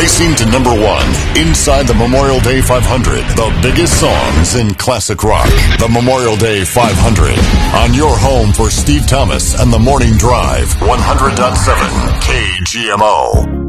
Racing to number one. Inside the Memorial Day 500. The biggest songs in classic rock. The Memorial Day 500. On your home for Steve Thomas and the Morning Drive. 100.7 KGMO.